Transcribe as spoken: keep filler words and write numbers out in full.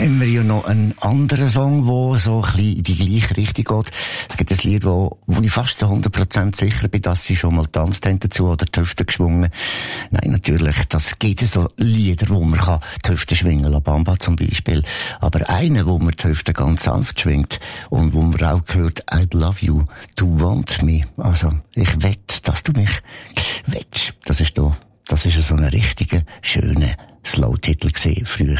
haben wir ja noch einen anderen Song, der so ein bisschen in die gleiche Richtung geht. Es gibt ein Lied, wo, wo ich fast zu hundert Prozent sicher bin, dass sie schon mal getanzt haben dazu oder die Hüfte geschwungen. Nein, natürlich, das gibt so Lieder, wo man kann die Hüfte schwingen, La Bamba zum Beispiel. Aber einer, wo man die Hüfte ganz sanft schwingt und wo man auch hört, I'd love you to want me. Also, ich wett, dass du mich wettst. Das ist da, das ist so ein richtiger, schöner Slow-Titel gewesen, früher.